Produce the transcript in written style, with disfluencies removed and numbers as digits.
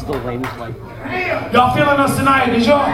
still lame as like. Y'all feeling us tonight? Is y'all?